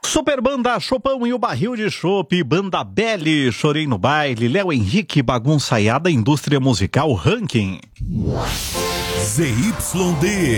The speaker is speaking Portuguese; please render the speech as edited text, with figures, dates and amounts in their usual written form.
Super Banda Chopão e o Barril de Chopp, Banda Belly, Chorei no Baile, Léo Henrique, Bagunçaiada, Indústria Musical Ranking. ZYD